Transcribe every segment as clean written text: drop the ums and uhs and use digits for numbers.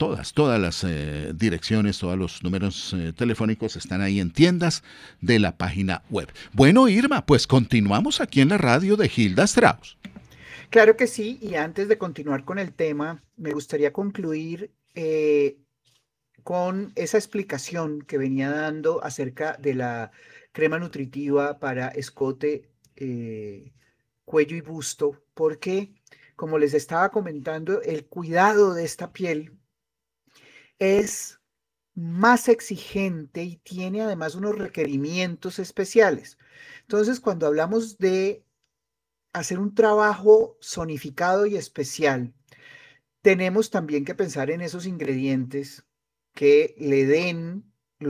todas las direcciones, todos los números telefónicos están ahí en tiendas de la página web. Bueno, Irma, pues continuamos aquí en la radio de Hilda Strauss. Claro que sí, y antes de continuar con el tema, me gustaría concluir con esa explicación que venía dando acerca de la crema nutritiva para escote, cuello y busto, porque, como les estaba comentando, el cuidado de esta piel es más exigente y tiene además unos requerimientos especiales. Entonces, cuando hablamos de hacer un trabajo zonificado y especial, tenemos también que pensar en esos ingredientes que le den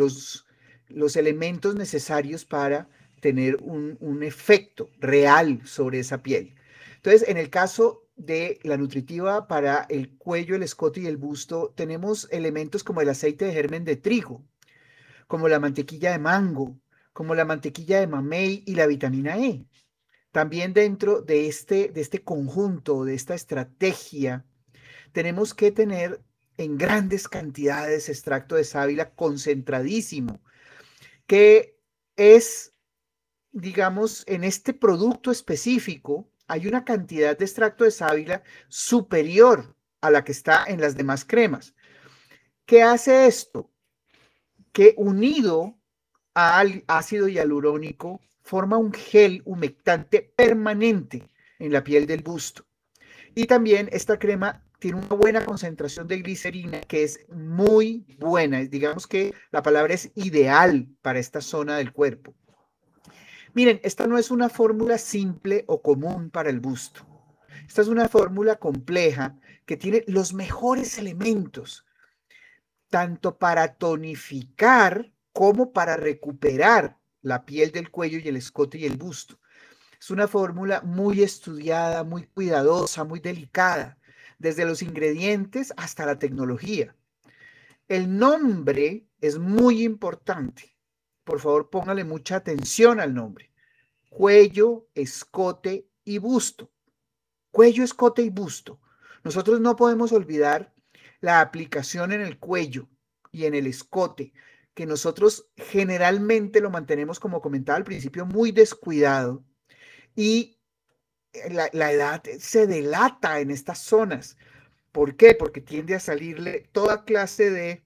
los elementos necesarios para tener un efecto real sobre esa piel. Entonces, en el caso de la nutritiva para el cuello, el escote y el busto, tenemos elementos como el aceite de germen de trigo, como la mantequilla de mango, como la mantequilla de mamey y la vitamina E. También dentro de este conjunto, de esta estrategia, tenemos que tener en grandes cantidades extracto de sábila concentradísimo, que es, digamos, en este producto específico, hay una cantidad de extracto de sábila superior a la que está en las demás cremas. ¿Qué hace esto? Que unido al ácido hialurónico forma un gel humectante permanente en la piel del busto. Y también esta crema tiene una buena concentración de glicerina que es muy buena. Digamos que la palabra es ideal para esta zona del cuerpo. Miren, esta no es una fórmula simple o común para el busto. Esta es una fórmula compleja que tiene los mejores elementos, tanto para tonificar como para recuperar la piel del cuello y el escote y el busto. Es una fórmula muy estudiada, muy cuidadosa, muy delicada, desde los ingredientes hasta la tecnología. El nombre es muy importante. Por favor, póngale mucha atención al nombre. Cuello, escote y busto. Cuello, escote y busto. Nosotros no podemos olvidar la aplicación en el cuello y en el escote, que nosotros generalmente lo mantenemos, como comentaba al principio, muy descuidado. Y la edad se delata en estas zonas. ¿Por qué? Porque tiende a salirle toda clase de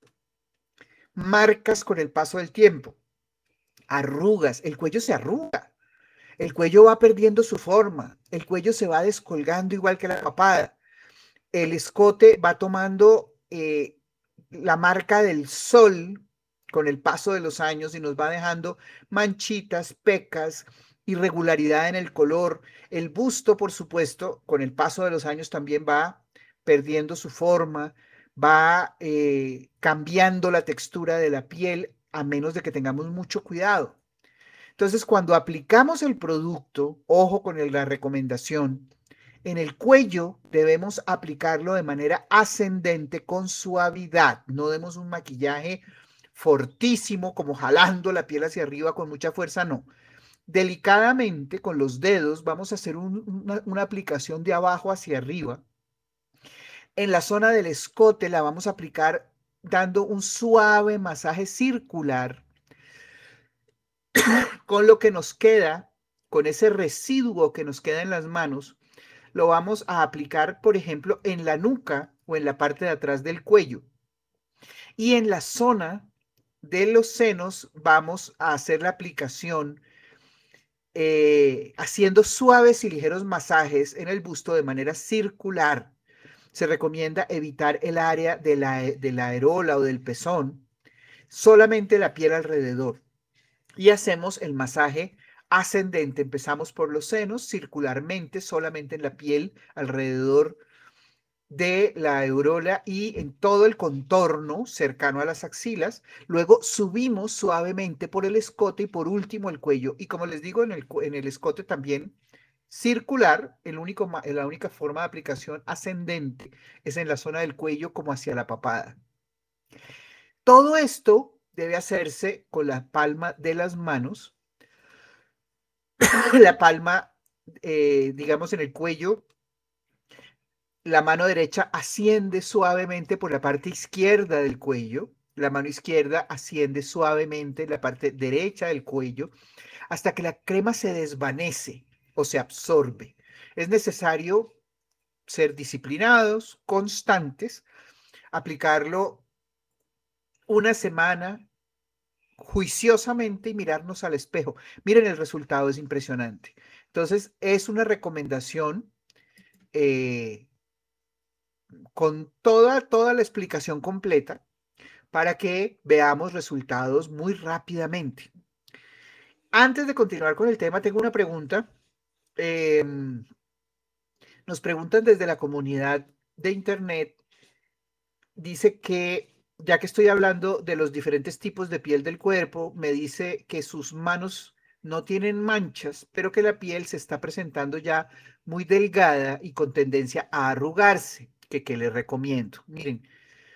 marcas con el paso del tiempo. Arrugas, el cuello se arruga, el cuello va perdiendo su forma, el cuello se va descolgando igual que la papada, el escote va tomando la marca del sol con el paso de los años y nos va dejando manchitas, pecas, irregularidad en el color. El busto, por supuesto, con el paso de los años también va perdiendo su forma, va cambiando la textura de la piel a menos de que tengamos mucho cuidado. Entonces, cuando aplicamos el producto, ojo con la recomendación, en el cuello debemos aplicarlo de manera ascendente con suavidad. No demos un maquillaje fortísimo, como jalando la piel hacia arriba con mucha fuerza, no. Delicadamente con los dedos vamos a hacer una aplicación de abajo hacia arriba. En la zona del escote la vamos a aplicar dando un suave masaje circular con lo que nos queda, con ese residuo que nos queda en las manos, lo vamos a aplicar, por ejemplo, en la nuca o en la parte de atrás del cuello. Y en la zona de los senos vamos a hacer la aplicación haciendo suaves y ligeros masajes en el busto de manera circular. Se recomienda evitar el área de la areola o del pezón, solamente la piel alrededor. Y hacemos el masaje ascendente. Empezamos por los senos, circularmente, solamente en la piel alrededor de la aureola y en todo el contorno cercano a las axilas. Luego subimos suavemente por el escote y por último el cuello. Y como les digo, en el escote también circular, la única forma de aplicación ascendente es en la zona del cuello como hacia la papada. Todo esto debe hacerse con la palma de las manos, la palma, digamos, en el cuello, la mano derecha asciende suavemente por la parte izquierda del cuello, la mano izquierda asciende suavemente la parte derecha del cuello hasta que la crema se desvanece o se absorbe. Es necesario ser disciplinados, constantes, aplicarlo una semana juiciosamente y mirarnos al espejo. Miren, el resultado es impresionante. Entonces, es una recomendación eh, con toda la explicación completa para que veamos resultados muy rápidamente. Antes de continuar con el tema, tengo una pregunta. Eh, Nos preguntan desde la comunidad de Internet, dice que, ya que estoy hablando de los diferentes tipos de piel del cuerpo, me dice que sus manos no tienen manchas, pero que la piel se está presentando ya muy delgada y con tendencia a arrugarse, que les recomiendo. Miren,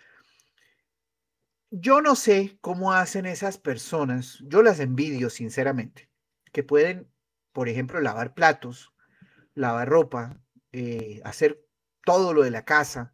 yo no sé cómo hacen esas personas, yo las envidio sinceramente, que pueden, por ejemplo, lavar platos, lavar ropa, hacer todo lo de la casa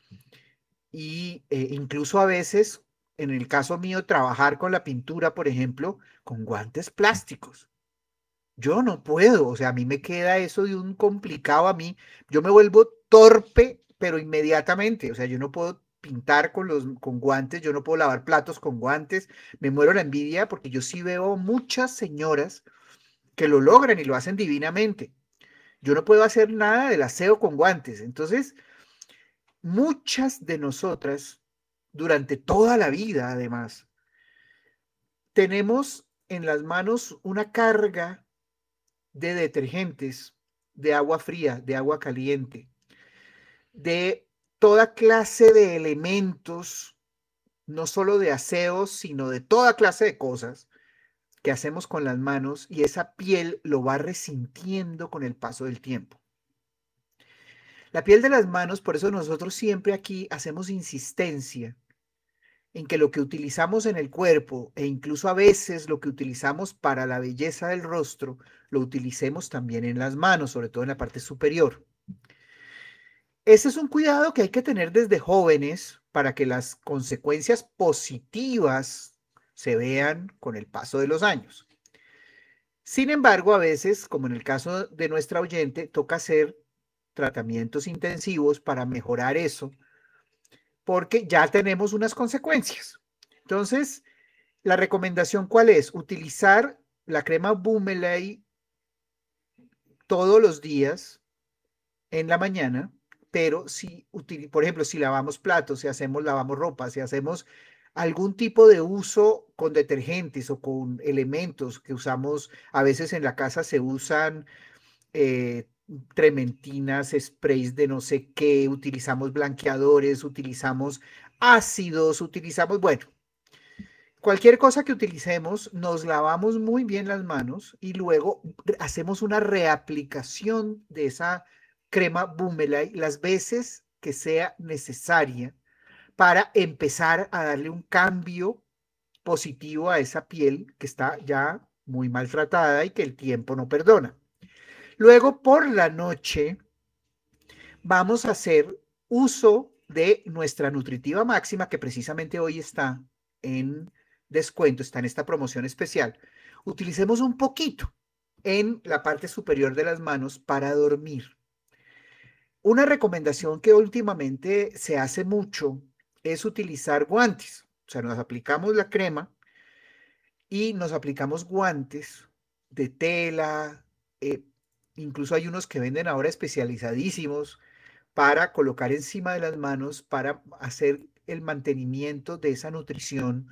y incluso a veces, en el caso mío, trabajar con la pintura, por ejemplo, con guantes plásticos. Yo no puedo, o sea, a mí me queda eso de un complicado a mí, yo me vuelvo torpe, pero inmediatamente, o sea, yo no puedo pintar con guantes, yo no puedo lavar platos con guantes, me muero la envidia porque yo sí veo muchas señoras que lo logran y lo hacen divinamente. Yo no puedo hacer nada del aseo con guantes, entonces muchas de nosotras, durante toda la vida, además, tenemos en las manos una carga de detergentes, de agua fría, de agua caliente, de toda clase de elementos, no solo de aseos, sino de toda clase de cosas que hacemos con las manos y esa piel lo va resintiendo con el paso del tiempo. La piel de las manos, por eso nosotros siempre aquí hacemos insistencia en que lo que utilizamos en el cuerpo e incluso a veces lo que utilizamos para la belleza del rostro, lo utilicemos también en las manos, sobre todo en la parte superior. Ese es un cuidado que hay que tener desde jóvenes para que las consecuencias positivas se vean con el paso de los años. Sin embargo, a veces, como en el caso de nuestra oyente, toca hacer tratamientos intensivos para mejorar eso, porque ya tenemos unas consecuencias. Entonces, la recomendación, ¿cuál es? Utilizar la crema Boomelay todos los días en la mañana, pero si, por ejemplo, si lavamos platos, si hacemos, lavamos ropa, si hacemos algún tipo de uso con detergentes o con elementos que usamos, a veces en la casa se usan eh, trementinas, sprays de no sé qué, utilizamos blanqueadores, utilizamos ácidos, utilizamos, bueno, cualquier cosa que utilicemos, nos lavamos muy bien las manos y luego hacemos una reaplicación de esa crema Boomelay las veces que sea necesaria para empezar a darle un cambio positivo a esa piel que está ya muy maltratada y que el tiempo no perdona. Luego por la noche vamos a hacer uso de nuestra nutritiva máxima que precisamente hoy está en descuento, está en esta promoción especial. Utilicemos un poquito en la parte superior de las manos para dormir. Una recomendación que últimamente se hace mucho es utilizar guantes. O sea, nos aplicamos la crema y nos aplicamos guantes de tela. eh, Incluso hay unos que venden ahora especializadísimos para colocar encima de las manos para hacer el mantenimiento de esa nutrición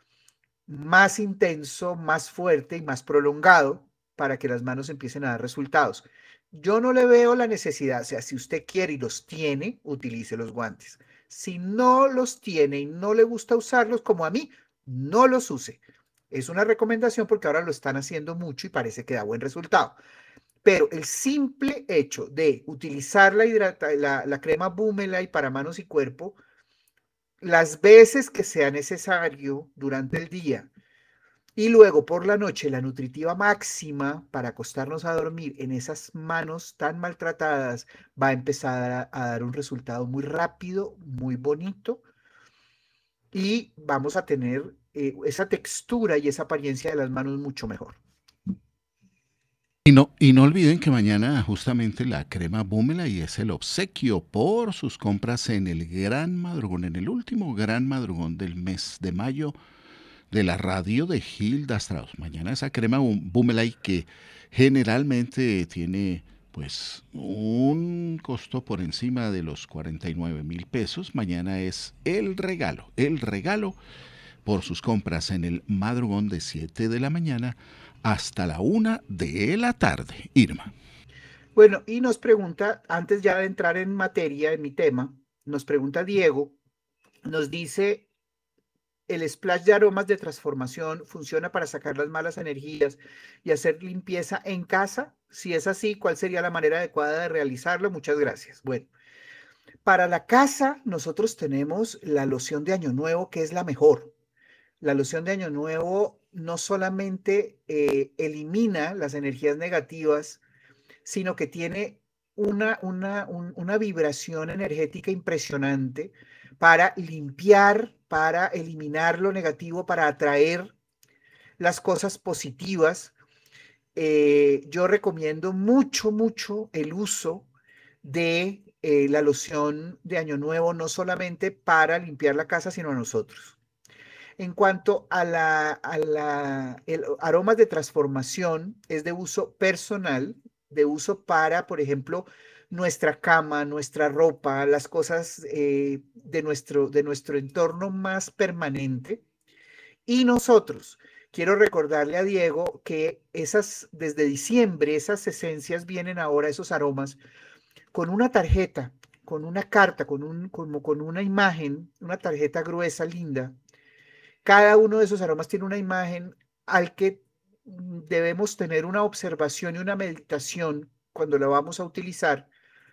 más intenso, más fuerte y más prolongado para que las manos empiecen a dar resultados. Yo no le veo la necesidad, o sea, si usted quiere y los tiene, utilice los guantes. Si no los tiene y no le gusta usarlos como a mí, no los use. Es una recomendación porque ahora lo están haciendo mucho y parece que da buen resultado. Pero el simple hecho de utilizar la crema Boomelay para manos y cuerpo las veces que sea necesario durante el día Y luego por la noche la nutritiva máxima para acostarnos a dormir en esas manos tan maltratadas va a empezar a dar un resultado muy rápido, muy bonito y vamos a tener esa textura y esa apariencia de las manos mucho mejor. Y no olviden que mañana justamente la crema Búmela y es el obsequio por sus compras en el gran madrugón, en el último gran madrugón del mes de mayo de la radio de Hilda Strauss. Mañana esa crema Boomelay que generalmente tiene pues un costo por encima de los 49.000 pesos. Mañana es el regalo por sus compras en el madrugón de 7 de la mañana hasta la 1 de la tarde. Irma. Bueno, y nos pregunta, antes ya de entrar en materia, en mi tema, nos pregunta Diego, nos dice, ¿el splash de aromas de transformación funciona para sacar las malas energías y hacer limpieza en casa? Si es así, ¿cuál sería la manera adecuada de realizarlo? Muchas gracias. Bueno, para la casa nosotros tenemos la loción de Año Nuevo, que es la mejor. La loción de Año Nuevo no solamente elimina las energías negativas, sino que tiene una vibración energética impresionante para limpiar, para eliminar lo negativo, para atraer las cosas positivas. Yo recomiendo mucho, mucho el uso de la loción de Año Nuevo, no solamente para limpiar la casa, sino a nosotros. En cuanto el aromas de transformación, es de uso personal, de uso para, por ejemplo, nuestra cama, nuestra ropa, las cosas de nuestro entorno más permanente. Y nosotros, quiero recordarle a Diego que desde diciembre, esas esencias vienen ahora, esos aromas, con una tarjeta, con una carta, como con una imagen, una tarjeta gruesa, linda. Cada uno de esos aromas tiene una imagen al que debemos tener una observación y una meditación cuando la vamos a utilizar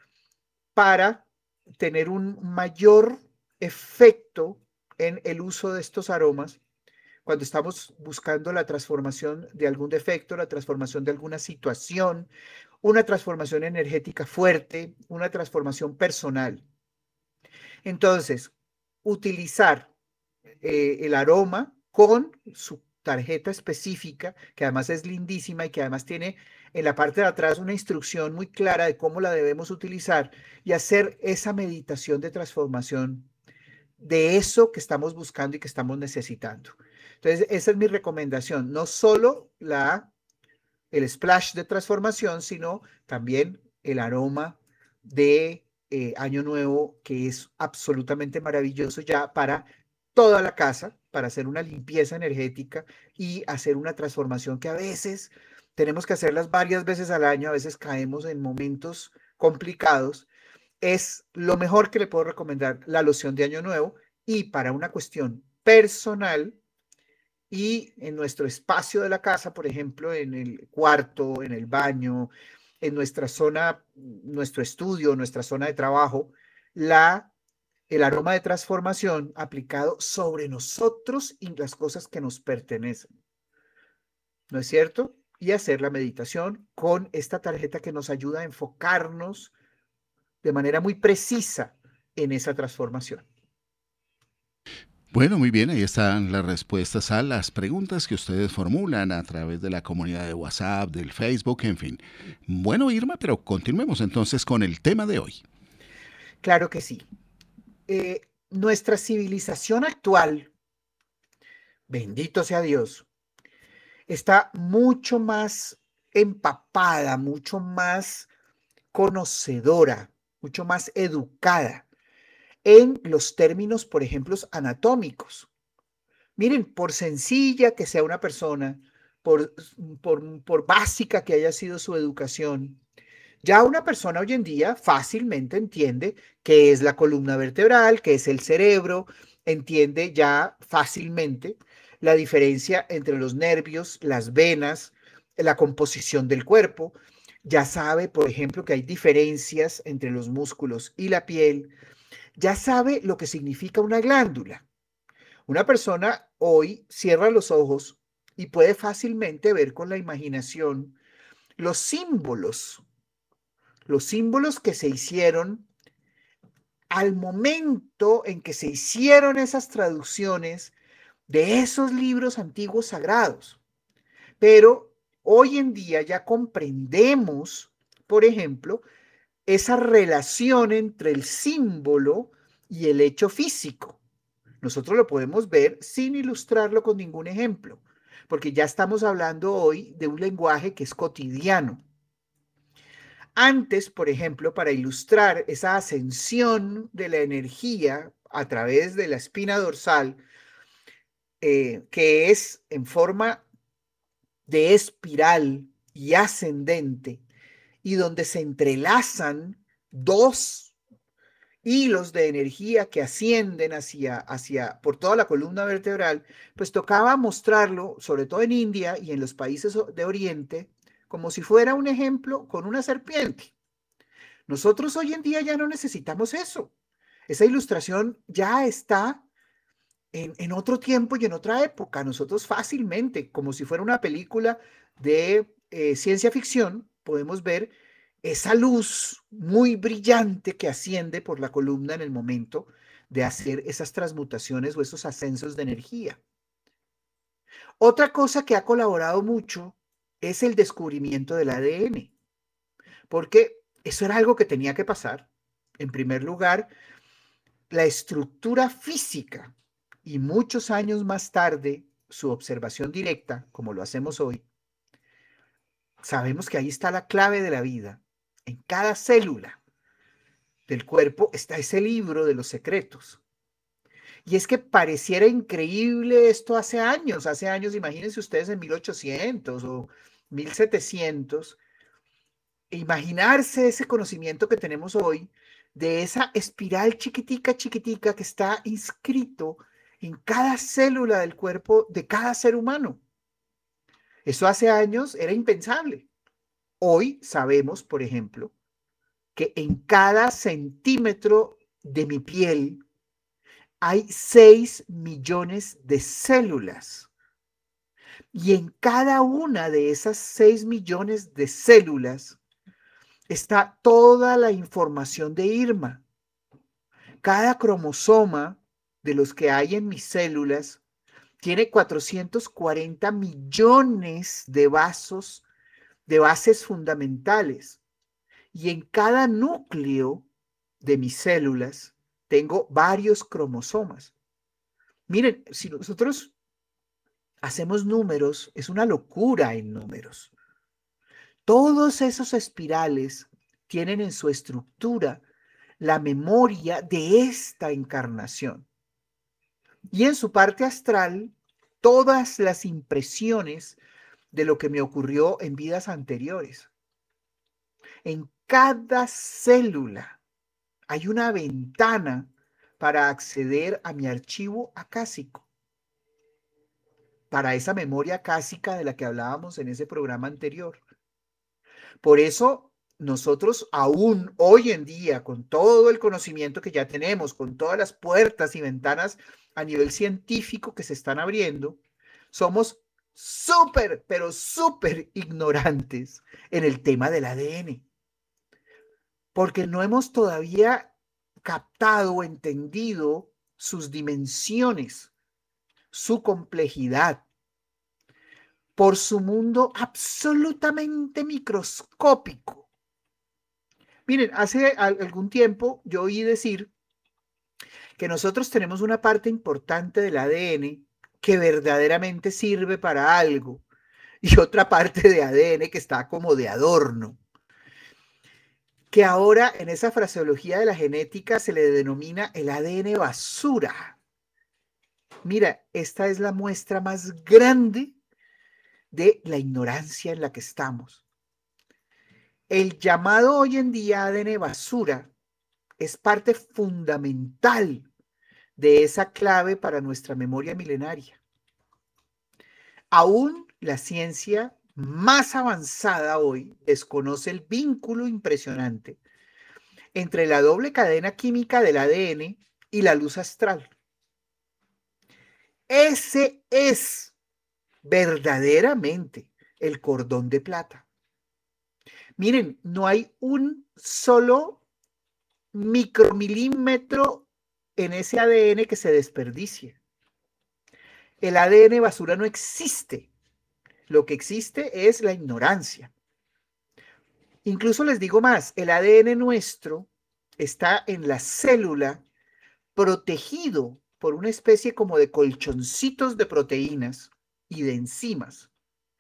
para tener un mayor efecto en el uso de estos aromas cuando estamos buscando la transformación de algún defecto, la transformación de alguna situación, una transformación energética fuerte, una transformación personal. Entonces, utilizar el aroma con su tarjeta específica, que además es lindísima y que además tiene en la parte de atrás una instrucción muy clara de cómo la debemos utilizar y hacer esa meditación de transformación de eso que estamos buscando y que estamos necesitando. Entonces, esa es mi recomendación, no solo el splash de transformación, sino también el aroma de Año Nuevo, que es absolutamente maravilloso ya para toda la casa, para hacer una limpieza energética y hacer una transformación que a veces tenemos que hacerlas varias veces al año, a veces caemos en momentos complicados. Es lo mejor que le puedo recomendar la loción de Año Nuevo y para una cuestión personal y en nuestro espacio de la casa, por ejemplo, en el cuarto, en el baño, en nuestra zona, nuestro estudio, nuestra zona de trabajo, el aroma de transformación aplicado sobre nosotros y las cosas que nos pertenecen. ¿No es cierto? Y hacer la meditación con esta tarjeta que nos ayuda a enfocarnos de manera muy precisa en esa transformación. Bueno, muy bien, ahí están las respuestas a las preguntas que ustedes formulan a través de la comunidad de WhatsApp, del Facebook, en fin. Bueno, Irma, pero continuemos entonces con el tema de hoy. Claro que sí. Nuestra civilización actual, bendito sea Dios, está mucho más empapada, mucho más conocedora, mucho más educada en los términos, por ejemplo, anatómicos. Miren, por sencilla que sea una persona, por, por básica que haya sido su educación, ya una persona hoy en día fácilmente entiende qué es la columna vertebral, qué es el cerebro, entiende ya fácilmente la diferencia entre los nervios, las venas, la composición del cuerpo. Ya sabe, por ejemplo, que hay diferencias entre los músculos y la piel. Ya sabe lo que significa una glándula. Una persona hoy cierra los ojos y puede fácilmente ver con la imaginación los símbolos que se hicieron al momento en que se hicieron esas traducciones de esos libros antiguos sagrados. Pero hoy en día ya comprendemos, por ejemplo, esa relación entre el símbolo y el hecho físico. Nosotros lo podemos ver sin ilustrarlo con ningún ejemplo, porque ya estamos hablando hoy de un lenguaje que es cotidiano. Antes, por ejemplo, para ilustrar esa ascensión de la energía a través de la espina dorsal, que es en forma de espiral y ascendente, y donde se entrelazan dos hilos de energía que ascienden por toda la columna vertebral, pues tocaba mostrarlo, sobre todo en India y en los países de Oriente, como si fuera un ejemplo con una serpiente. Nosotros hoy en día ya no necesitamos eso. Esa ilustración ya está en otro tiempo y en otra época. Nosotros fácilmente, como si fuera una película de ciencia ficción, podemos ver esa luz muy brillante que asciende por la columna en el momento de hacer esas transmutaciones o esos ascensos de energía. Otra cosa que ha colaborado mucho es el descubrimiento del ADN, porque eso era algo que tenía que pasar. En primer lugar, la estructura física y muchos años más tarde su observación directa, como lo hacemos hoy, sabemos que ahí está la clave de la vida. En cada célula del cuerpo está ese libro de los secretos. Y es que pareciera increíble esto hace años, imagínense ustedes en 1800 o 1700, imaginarse ese conocimiento que tenemos hoy de esa espiral chiquitica, chiquitica que está inscrito en cada célula del cuerpo de cada ser humano. Eso hace años era impensable. Hoy sabemos, por ejemplo, que en cada centímetro de mi piel hay 6 millones de células. Y en cada una de esas 6 millones de células está toda la información de Irma. Cada cromosoma de los que hay en mis células tiene 440 millones de bases fundamentales. Y en cada núcleo de mis células tengo varios cromosomas. Miren, si nosotros hacemos números, es una locura en números. Todos esos espirales tienen en su estructura la memoria de esta encarnación. Y en su parte astral, todas las impresiones de lo que me ocurrió en vidas anteriores. En cada célula hay una ventana para acceder a mi archivo acásico, para esa memoria acásica de la que hablábamos en ese programa anterior. Por eso nosotros aún hoy en día, con todo el conocimiento que ya tenemos, con todas las puertas y ventanas a nivel científico que se están abriendo, somos súper, pero súper ignorantes en el tema del ADN, porque no hemos todavía captado o entendido sus dimensiones, su complejidad, por su mundo absolutamente microscópico. Miren, hace algún tiempo yo oí decir que nosotros tenemos una parte importante del ADN que verdaderamente sirve para algo y otra parte de ADN que está como de adorno, que ahora en esa fraseología de la genética se le denomina el ADN basura. Mira, esta es la muestra más grande de la ignorancia en la que estamos. El llamado hoy en día ADN basura es parte fundamental de esa clave para nuestra memoria milenaria. Aún la ciencia más avanzada hoy desconoce el vínculo impresionante entre la doble cadena química del ADN y la luz astral. Ese es verdaderamente el cordón de plata. Miren, no hay un solo micromilímetro en ese ADN que se desperdicie. El ADN basura no existe. Lo que existe es la ignorancia. Incluso les digo más, el ADN nuestro está en la célula protegido por una especie como de colchoncitos de proteínas y de enzimas.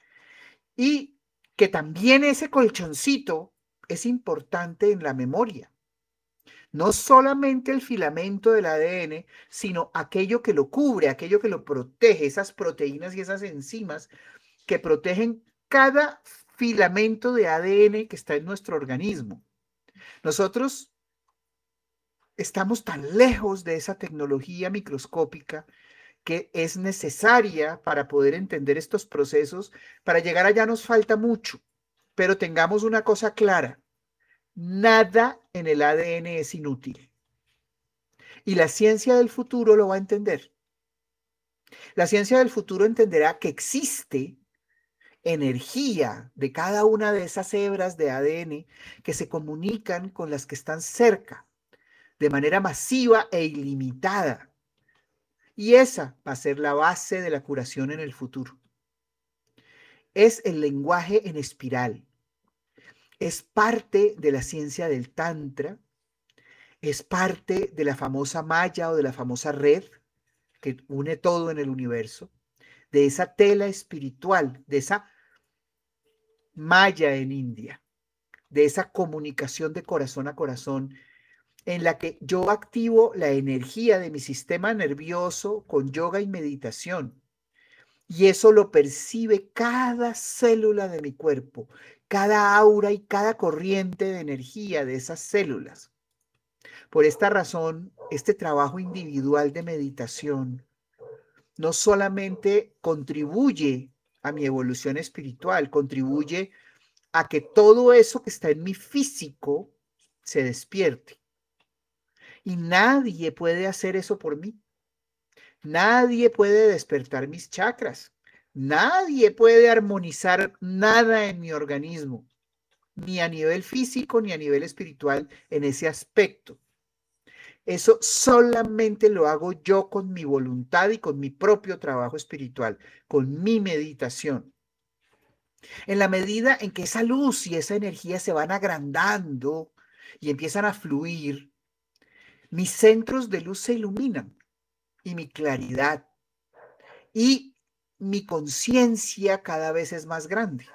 Y que también ese colchoncito es importante en la memoria. No solamente el filamento del ADN, sino aquello que lo cubre, aquello que lo protege, esas proteínas y esas enzimas que protegen cada filamento de ADN que está en nuestro organismo. Nosotros estamos tan lejos de esa tecnología microscópica que es necesaria para poder entender estos procesos. Para llegar allá nos falta mucho, pero tengamos una cosa clara: nada en el ADN es inútil. Y la ciencia del futuro lo va a entender. La ciencia del futuro entenderá que existe energía de cada una de esas hebras de ADN que se comunican con las que están cerca de manera masiva e ilimitada. Y esa va a ser la base de la curación en el futuro. Es el lenguaje en espiral. Es parte de la ciencia del Tantra. Es parte de la famosa malla o de la famosa red que une todo en el universo. De esa tela espiritual, de esa malla en India, de esa comunicación de corazón a corazón, en la que yo activo la energía de mi sistema nervioso con yoga y meditación. Y eso lo percibe cada célula de mi cuerpo, cada aura y cada corriente de energía de esas células. Por esta razón, este trabajo individual de meditación no solamente contribuye a mi evolución espiritual, contribuye a que todo eso que está en mi físico se despierte. Y nadie puede hacer eso por mí. Nadie puede despertar mis chakras. Nadie puede armonizar nada en mi organismo, ni a nivel físico ni a nivel espiritual en ese aspecto. Eso solamente lo hago yo con mi voluntad y con mi propio trabajo espiritual, con mi meditación. En la medida en que esa luz y esa energía se van agrandando y empiezan a fluir, mis centros de luz se iluminan y mi claridad y mi conciencia cada vez es más grande.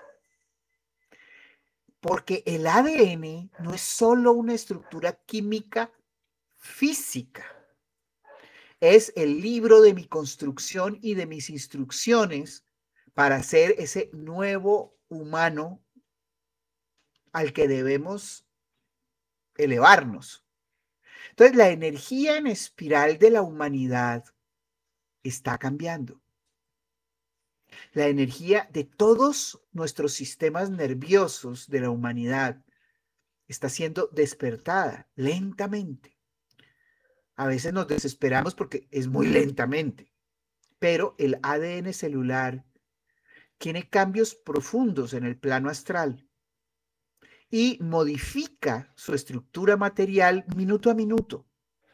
Porque el ADN no es solo una estructura química física, es el libro de mi construcción y de mis instrucciones para ser ese nuevo humano al que debemos elevarnos. Entonces, la energía en espiral de la humanidad está cambiando. La energía de todos nuestros sistemas nerviosos de la humanidad está siendo despertada lentamente. A veces nos desesperamos porque es muy lentamente, pero el ADN celular tiene cambios profundos en el plano astral y modifica su estructura material minuto a minuto.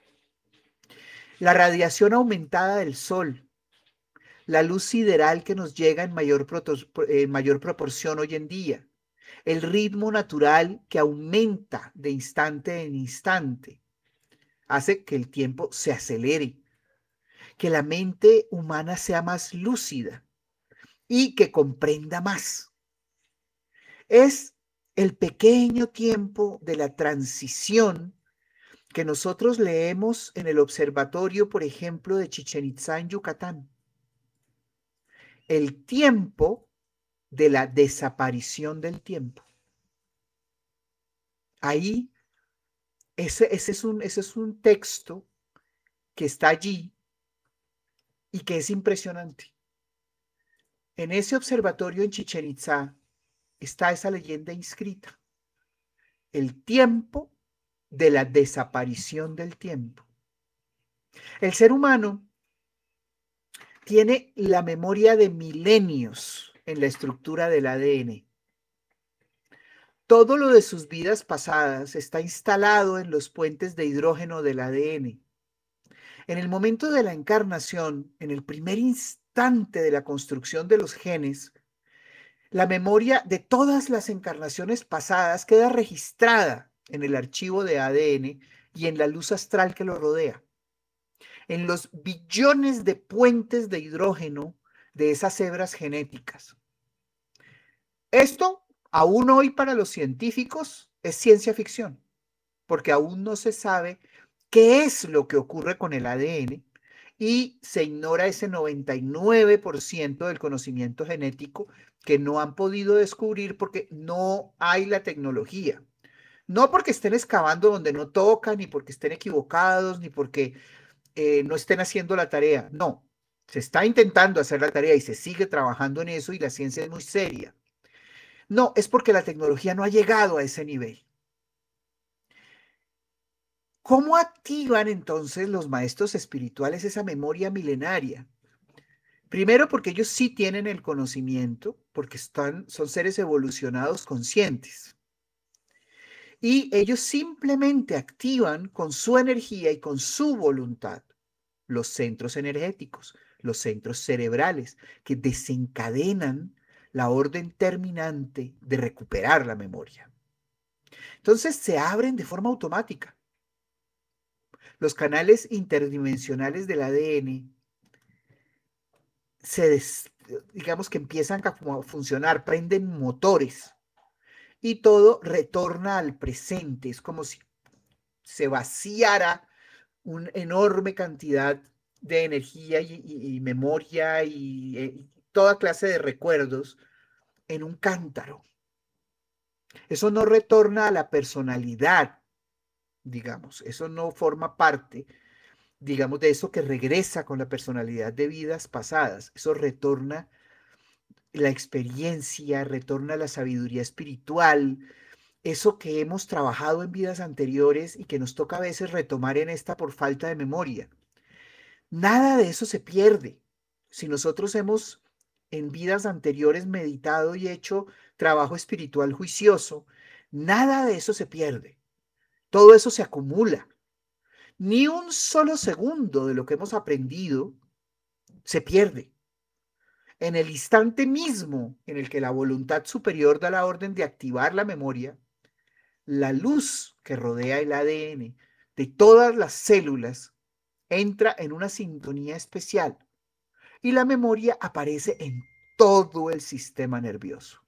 La radiación aumentada del sol, la luz sideral que nos llega en mayor proporción hoy en día, el ritmo natural que aumenta de instante en instante, hace que el tiempo se acelere, que la mente humana sea más lúcida y que comprenda más. Es el pequeño tiempo de la transición que nosotros leemos en el observatorio, por ejemplo, de Chichén Itzá en Yucatán. El tiempo de la desaparición del tiempo. Ahí, ese es un texto que está allí y que es impresionante. En ese observatorio en Chichén Itzá está esa leyenda inscrita. El tiempo de la desaparición del tiempo. El ser humano tiene la memoria de milenios en la estructura del ADN. Todo lo de sus vidas pasadas está instalado en los puentes de hidrógeno del ADN. En el momento de la encarnación, en el primer instante de la construcción de los genes, la memoria de todas las encarnaciones pasadas queda registrada en el archivo de ADN y en la luz astral que lo rodea, en los billones de puentes de hidrógeno de esas hebras genéticas. Esto, aún hoy para los científicos, es ciencia ficción, porque aún no se sabe qué es lo que ocurre con el ADN y se ignora ese 99% del conocimiento genético que no han podido descubrir porque no hay la tecnología. No porque estén excavando donde no tocan, ni porque estén equivocados, ni porque no estén haciendo la tarea. No, se está intentando hacer la tarea y se sigue trabajando en eso y la ciencia es muy seria. No, es porque la tecnología no ha llegado a ese nivel. ¿Cómo activan entonces los maestros espirituales esa memoria milenaria? Primero porque ellos sí tienen el conocimiento, porque son seres evolucionados conscientes. Y ellos simplemente activan con su energía y con su voluntad los centros energéticos, los centros cerebrales, que desencadenan la orden terminante de recuperar la memoria. Entonces se abren de forma automática. Los canales interdimensionales del ADN digamos que empiezan a funcionar, prenden motores y todo retorna al presente. Es como si se vaciara una enorme cantidad de energía y memoria y toda clase de recuerdos en un cántaro. Eso no retorna a la personalidad, digamos, eso no forma parte, digamos, de eso que regresa con la personalidad de vidas pasadas. Eso retorna la experiencia, retorna la sabiduría espiritual, eso que hemos trabajado en vidas anteriores y que nos toca a veces retomar en esta por falta de memoria. Nada de eso se pierde. Si nosotros hemos en vidas anteriores meditado y hecho trabajo espiritual juicioso, nada de eso se pierde. Todo eso se acumula. Ni un solo segundo de lo que hemos aprendido se pierde. En el instante mismo en el que la voluntad superior da la orden de activar la memoria, la luz que rodea el ADN de todas las células entra en una sintonía especial y la memoria aparece en todo el sistema nervioso.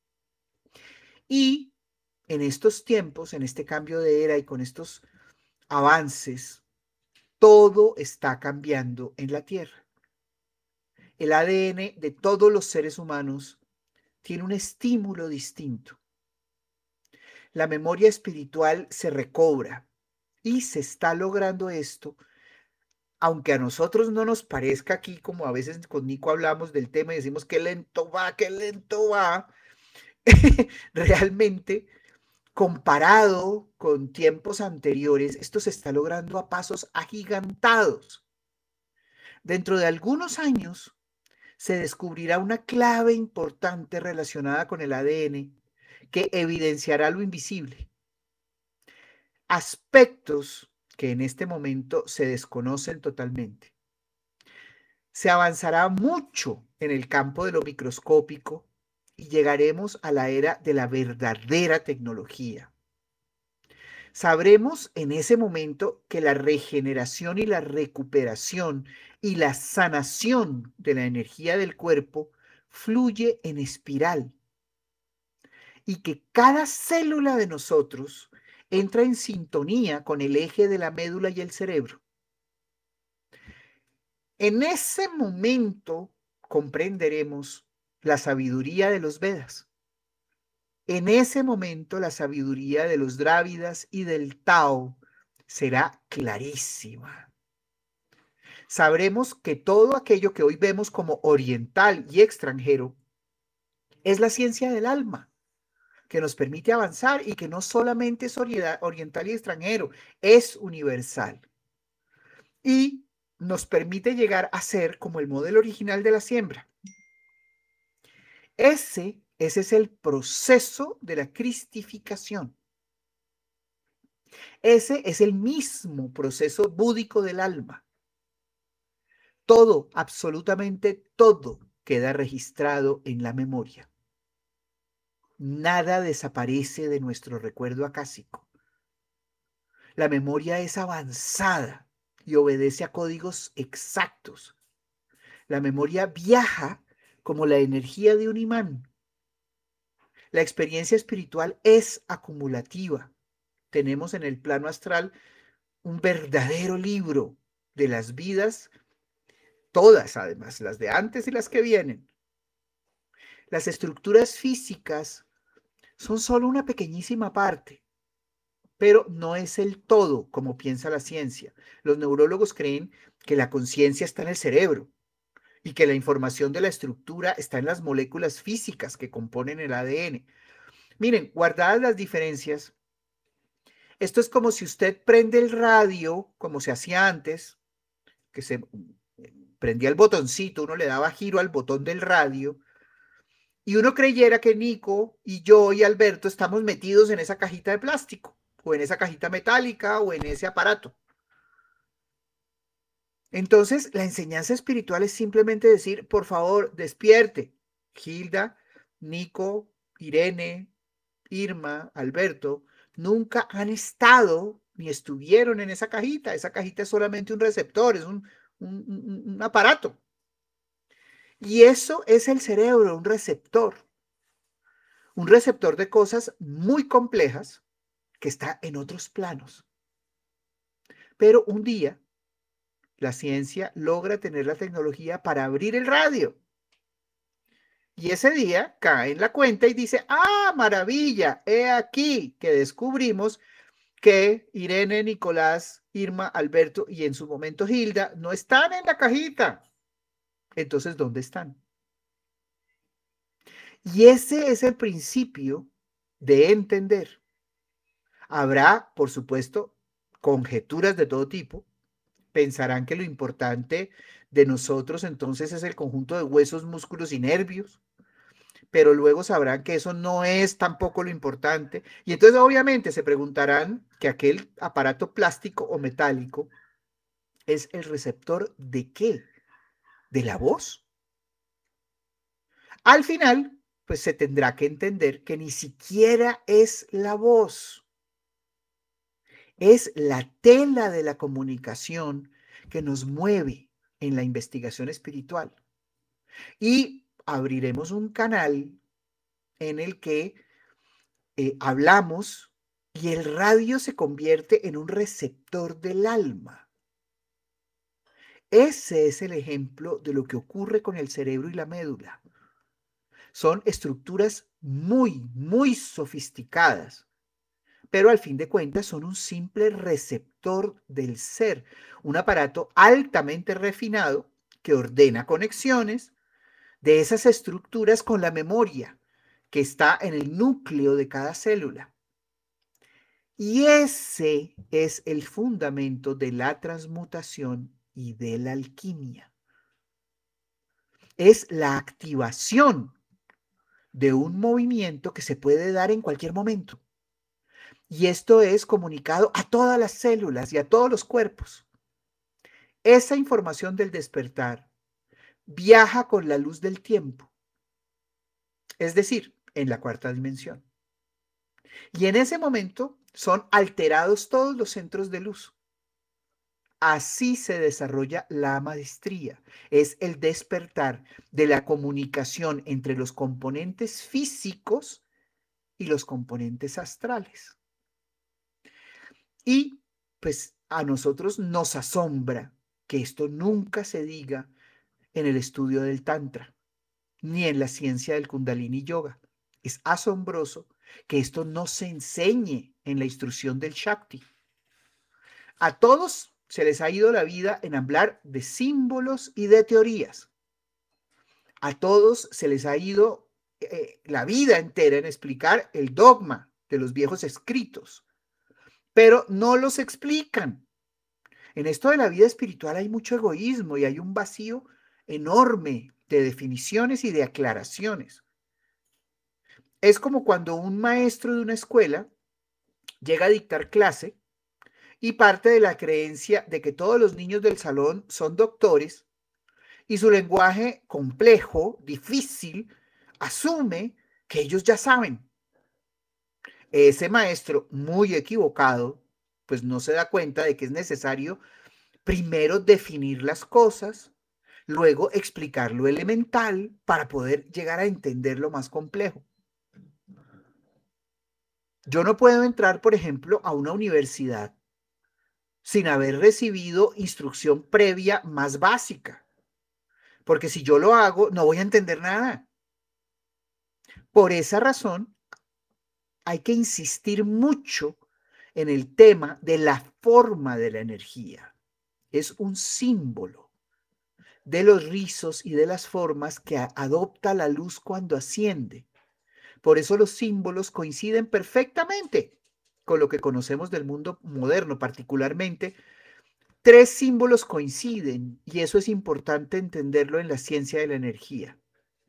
Y en estos tiempos, en este cambio de era y con estos avances, todo está cambiando en la Tierra. El ADN de todos los seres humanos tiene un estímulo distinto. La memoria espiritual se recobra y se está logrando esto, aunque a nosotros no nos parezca aquí, como a veces con Nico hablamos del tema y decimos qué lento va, realmente comparado con tiempos anteriores, esto se está logrando a pasos agigantados. Dentro de algunos años se descubrirá una clave importante relacionada con el ADN que evidenciará lo invisible. Aspectos que en este momento se desconocen totalmente. Se avanzará mucho en el campo de lo microscópico y llegaremos a la era de la verdadera tecnología. Sabremos en ese momento que la regeneración y la recuperación y la sanación de la energía del cuerpo fluye en espiral y que cada célula de nosotros entra en sintonía con el eje de la médula y el cerebro. En ese momento comprenderemos la sabiduría de los Vedas. En ese momento la sabiduría de los Drávidas y del Tao será clarísima. Sabremos que todo aquello que hoy vemos como oriental y extranjero es la ciencia del alma, que nos permite avanzar y que no solamente es oriental y extranjero, es universal. Y nos permite llegar a ser como el modelo original de la siembra. Ese es el proceso de la cristificación. Ese es el mismo proceso búdico del alma. Todo, absolutamente todo, queda registrado en la memoria. Nada desaparece de nuestro recuerdo acásico. La memoria es avanzada y obedece a códigos exactos. La memoria viaja como la energía de un imán. La experiencia espiritual es acumulativa. Tenemos en el plano astral un verdadero libro de las vidas, todas además, las de antes y las que vienen. Las estructuras físicas son solo una pequeñísima parte, pero no es el todo como piensa la ciencia. Los neurólogos creen que la conciencia está en el cerebro y que la información de la estructura está en las moléculas físicas que componen el ADN. Miren, guardadas las diferencias, esto es como si usted prende el radio, como se hacía antes, que se prendía el botoncito, uno le daba giro al botón del radio, y uno creyera que Nico y yo y Alberto estamos metidos en esa cajita de plástico, o en esa cajita metálica, o en ese aparato. Entonces, la enseñanza espiritual es simplemente decir, por favor, despierte. Gilda, Nico, Irene, Irma, Alberto, nunca han estado ni estuvieron en esa cajita. Esa cajita es solamente un receptor, es un aparato. Y eso es el cerebro, un receptor de cosas muy complejas que está en otros planos. Pero un día la ciencia logra tener la tecnología para abrir el radio. Y ese día cae en la cuenta y dice, ah, maravilla, he aquí que descubrimos que Irene, Nicolás, Irma, Alberto y en su momento Hilda no están en la cajita. Entonces, ¿dónde están? Y ese es el principio de entender. Habrá, por supuesto, conjeturas de todo tipo. Pensarán que lo importante de nosotros entonces es el conjunto de huesos, músculos y nervios, pero luego sabrán que eso no es tampoco lo importante. Y entonces obviamente se preguntarán que aquel aparato plástico o metálico es el receptor de qué, de la voz. Al final, pues se tendrá que entender que ni siquiera es la voz, es la tela de la comunicación que nos mueve en la investigación espiritual. Y abriremos un canal en el que hablamos y el radio se convierte en un receptor del alma. Ese es el ejemplo de lo que ocurre con el cerebro y la médula. Son estructuras muy, muy sofisticadas, pero al fin de cuentas son un simple receptor del ser, un aparato altamente refinado que ordena conexiones de esas estructuras con la memoria que está en el núcleo de cada célula. Y ese es el fundamento de la transmutación y de la alquimia. Es la activación de un movimiento que se puede dar en cualquier momento. Y esto es comunicado a todas las células y a todos los cuerpos. Esa información del despertar viaja con la luz del tiempo, es decir, en la cuarta dimensión. Y en ese momento son alterados todos los centros de luz. Así se desarrolla la maestría. Es el despertar de la comunicación entre los componentes físicos y los componentes astrales. Y pues a nosotros nos asombra que esto nunca se diga en el estudio del Tantra, ni en la ciencia del Kundalini Yoga. Es asombroso que esto no se enseñe en la instrucción del Shakti. A todos se les ha ido la vida en hablar de símbolos y de teorías. A todos se les ha ido la vida entera en explicar el dogma de los viejos escritos, pero no los explican. En esto de la vida espiritual hay mucho egoísmo y hay un vacío enorme de definiciones y de aclaraciones. Es como cuando un maestro de una escuela llega a dictar clase y parte de la creencia de que todos los niños del salón son doctores y su lenguaje complejo, difícil, asume que ellos ya saben. Ese maestro, muy equivocado, pues no se da cuenta de que es necesario primero definir las cosas, luego explicar lo elemental para poder llegar a entender lo más complejo. Yo no puedo entrar, por ejemplo, a una universidad sin haber recibido instrucción previa más básica, porque si yo lo hago, no voy a entender nada. Por esa razón, hay que insistir mucho en el tema de la forma de la energía. Es un símbolo de los rizos y de las formas que adopta la luz cuando asciende. Por eso los símbolos coinciden perfectamente con lo que conocemos del mundo moderno, particularmente. Tres símbolos coinciden y eso es importante entenderlo en la ciencia de la energía.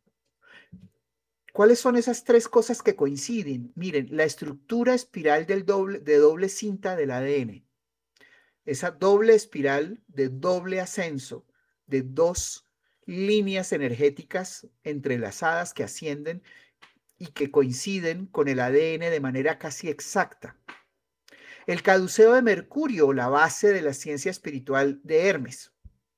¿Cuáles son esas tres cosas que coinciden? Miren, la estructura espiral de doble cinta del ADN, esa doble espiral de doble ascenso de dos líneas energéticas entrelazadas que ascienden y que coinciden con el ADN de manera casi exacta. El caduceo de Mercurio, la base de la ciencia espiritual de Hermes.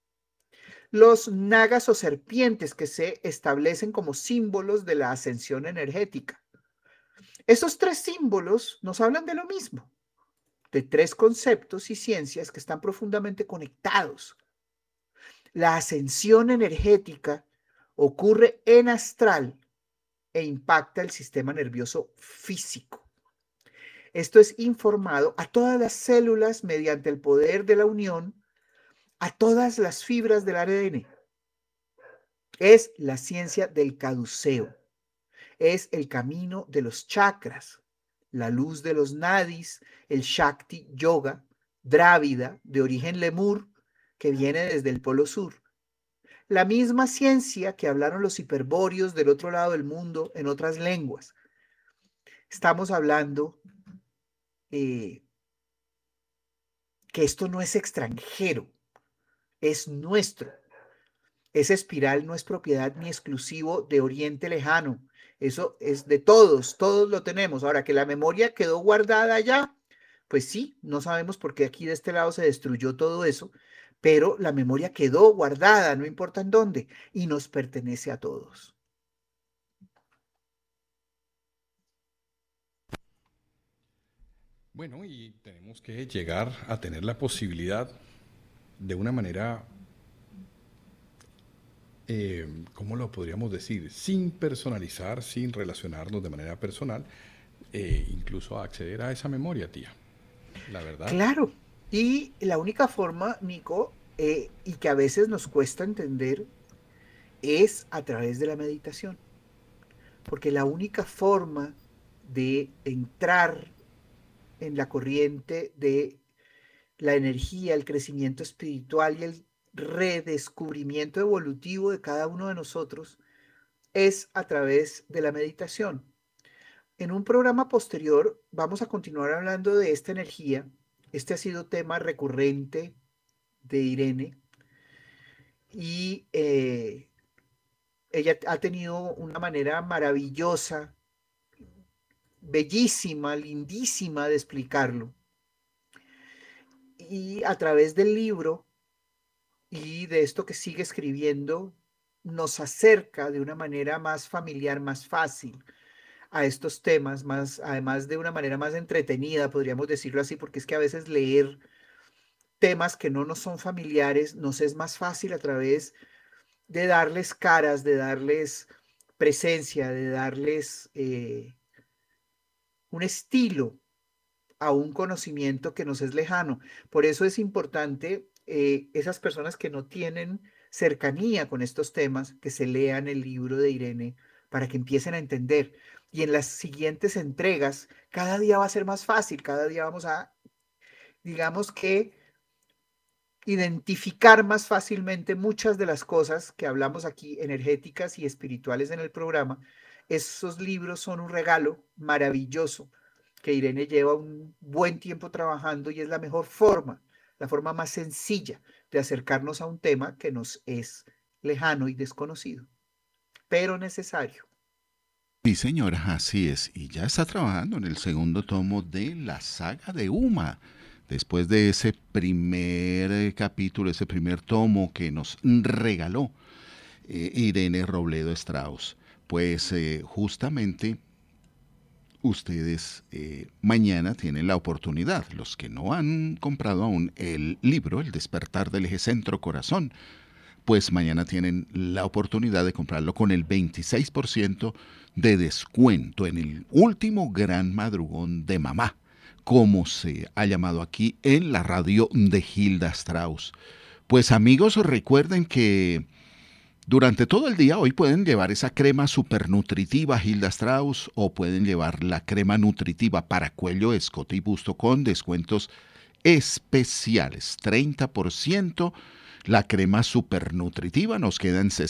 Los nagas o serpientes que se establecen como símbolos de la ascensión energética. Esos tres símbolos nos hablan de lo mismo, de tres conceptos y ciencias que están profundamente conectados. La ascensión energética ocurre en astral e impacta el sistema nervioso físico. Esto es informado a todas las células mediante el poder de la unión, a todas las fibras del ADN. Es la ciencia del caduceo. Es el camino de los chakras, la luz de los nadis, el Shakti Yoga, Drávida, de origen lemur, que viene desde el Polo Sur. La misma ciencia que hablaron los hiperbóreos del otro lado del mundo en otras lenguas. Estamos hablando que esto no es extranjero, es nuestro. Esa espiral no es propiedad ni exclusivo de Oriente Lejano. Eso es de todos, todos lo tenemos. Ahora que la memoria quedó guardada allá, pues sí, no sabemos por qué aquí de este lado se destruyó todo eso, pero la memoria quedó guardada, no importa en dónde, y nos pertenece a todos. Bueno, y tenemos que llegar a tener la posibilidad de una manera, ¿cómo lo podríamos decir? Sin personalizar, sin relacionarnos de manera personal, incluso a acceder a esa memoria, tía. La verdad. Claro, y la única forma, Nico, y que a veces nos cuesta entender, es a través de la meditación. Porque la única forma de entrar en la corriente de la energía, el crecimiento espiritual y el redescubrimiento evolutivo de cada uno de nosotros es a través de la meditación. En un programa posterior vamos a continuar hablando de esta energía. Este ha sido tema recurrente de Irene y ella ha tenido una manera maravillosa, bellísima, lindísima de explicarlo. Y a través del libro y de esto que sigue escribiendo, nos acerca de una manera más familiar, más fácil a estos temas, más, además de una manera más entretenida, podríamos decirlo así, porque es que a veces leer temas que no nos son familiares nos es más fácil a través de darles caras, de darles presencia, de darles un estilo a un conocimiento que nos es lejano. Por eso es importante esas personas que no tienen cercanía con estos temas, que se lean el libro de Irene para que empiecen a entender. Y en las siguientes entregas, cada día va a ser más fácil, cada día vamos a, digamos que, identificar más fácilmente muchas de las cosas que hablamos aquí, energéticas y espirituales en el programa. Esos libros son un regalo maravilloso que Irene lleva un buen tiempo trabajando y es la mejor forma, la forma más sencilla de acercarnos a un tema que nos es lejano y desconocido, pero necesario. Sí, señora, así es. Y ya está trabajando en el segundo tomo de la saga de Uma. Después de ese primer capítulo, ese primer tomo que nos regaló Irene Robledo Strauss, pues justamente ustedes mañana tienen la oportunidad, los que no han comprado aún el libro, El despertar del eje centro corazón, pues mañana tienen la oportunidad de comprarlo con el 26% de descuento en el último gran madrugón de mamá, como se ha llamado aquí en la radio de Hilda Strauss. Pues amigos, recuerden que durante todo el día hoy pueden llevar esa crema supernutritiva Hilda Strauss o pueden llevar la crema nutritiva para cuello, escote y busto con descuentos especiales, 30%. La crema supernutritiva nos queda en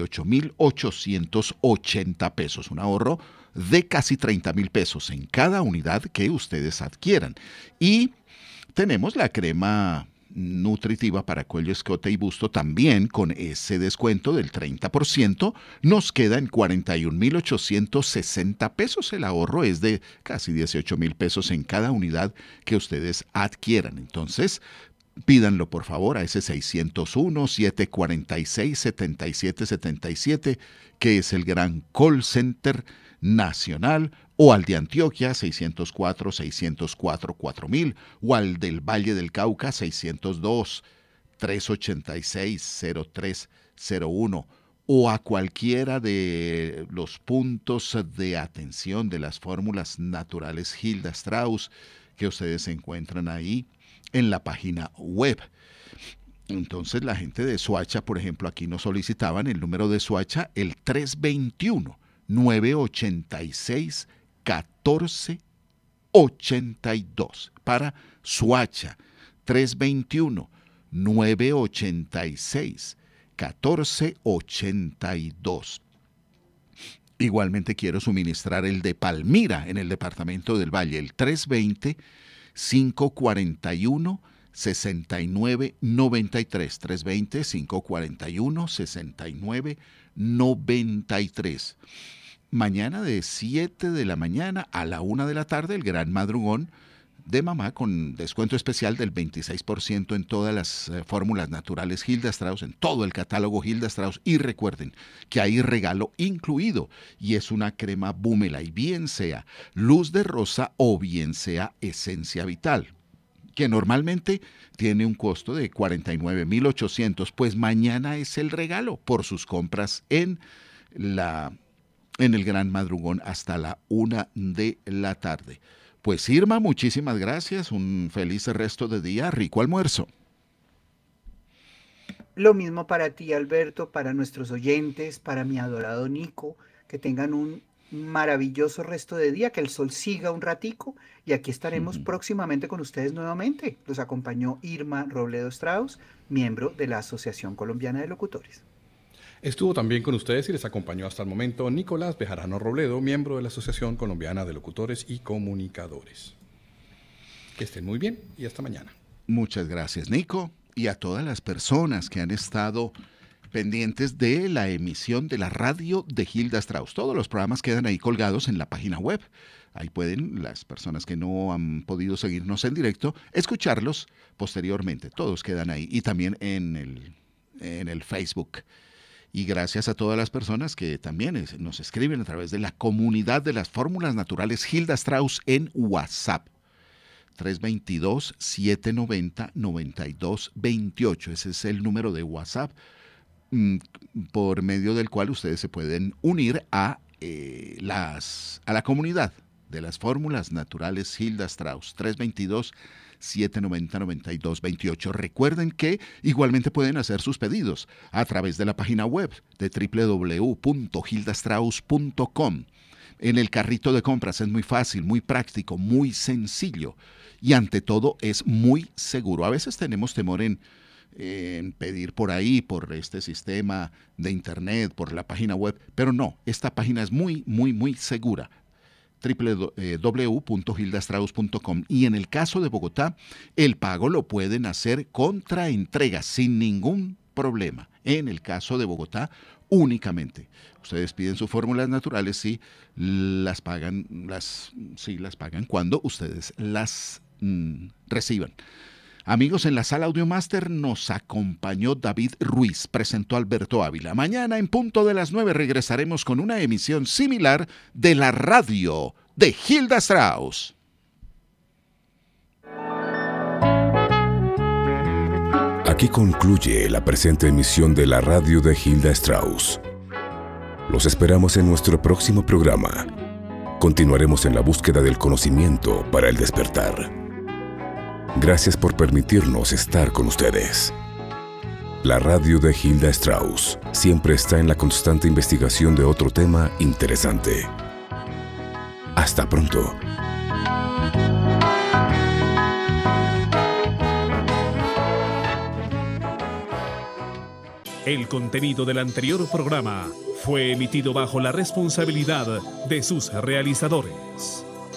68,880 pesos, un ahorro de casi 30,000 pesos en cada unidad que ustedes adquieran. Y tenemos la crema nutritiva para cuello, escote y busto también con ese descuento del 30%, nos queda en 41,860 pesos. El ahorro es de casi 18,000 pesos en cada unidad que ustedes adquieran. Entonces, pídanlo por favor a ese 601-746-7777, que es el gran call center nacional, o al de Antioquia 604-604-4000, o al del Valle del Cauca 602-386-0301, o a cualquiera de los puntos de atención de las fórmulas naturales Hilda Strauss que ustedes encuentran ahí en la página web. Entonces la gente de Soacha, por ejemplo, aquí nos solicitaban el número de Soacha, el 321-986-1482. Para Soacha, 321-986-1482. Igualmente quiero suministrar el de Palmira, en el departamento del Valle, el 320-541-6993. 320-541-6993. Mañana de 7 de la mañana a la 1 de la tarde, el gran madrugón de mamá con descuento especial del 26% en todas las fórmulas naturales Hilda Strauss, en todo el catálogo Hilda Strauss. Y recuerden que hay regalo incluido y es una crema Búmela, y bien sea luz de rosa o bien sea esencia vital, que normalmente tiene un costo de 49,800, pues mañana es el regalo por sus compras en el gran madrugón hasta la 1 de la tarde. Pues Irma, muchísimas gracias, un feliz resto de día, rico almuerzo. Lo mismo para ti, Alberto, para nuestros oyentes, para mi adorado Nico, que tengan un maravilloso resto de día, que el sol siga un ratico y aquí estaremos próximamente con ustedes nuevamente. Los acompañó Irma Robledo Strauss, miembro de la Asociación Colombiana de Locutores. Estuvo también con ustedes y les acompañó hasta el momento Nicolás Bejarano Robledo, miembro de la Asociación Colombiana de Locutores y Comunicadores. Que estén muy bien y hasta mañana. Muchas gracias, Nico, y a todas las personas que han estado pendientes de la emisión de la radio de Hilda Strauss. Todos los programas quedan ahí colgados en la página web. Ahí pueden las personas que no han podido seguirnos en directo escucharlos posteriormente. Todos quedan ahí y también en el Facebook. Y gracias a todas las personas que también nos escriben a través de la comunidad de las fórmulas naturales Hilda Strauss en WhatsApp. 322-790-9228. Ese es el número de WhatsApp por medio del cual ustedes se pueden unir a la comunidad de las fórmulas naturales Hilda Strauss. 322-790-9228. Recuerden que igualmente pueden hacer sus pedidos a través de la página web de www.hildastrauss.com. En el carrito de compras es muy fácil, muy práctico, muy sencillo y ante todo es muy seguro. A veces tenemos temor en en pedir por ahí, por este sistema de internet, por la página web, pero no, esta página es muy, muy, muy segura. www.gildastrauss.com. Y en el caso de Bogotá, el pago lo pueden hacer contra entrega sin ningún problema. En el caso de Bogotá, únicamente. Ustedes piden sus fórmulas naturales y las pagan cuando ustedes las reciban. Amigos, en la sala Audiomaster nos acompañó David Ruiz, presentó Alberto Ávila. Mañana en punto de las 9 regresaremos con una emisión similar de la radio de Gilda Strauss. Aquí concluye la presente emisión de la radio de Gilda Strauss. Los esperamos en nuestro próximo programa. Continuaremos en la búsqueda del conocimiento para el despertar. Gracias por permitirnos estar con ustedes. La radio de Gilda Strauss siempre está en la constante investigación de otro tema interesante. Hasta pronto. El contenido del anterior programa fue emitido bajo la responsabilidad de sus realizadores.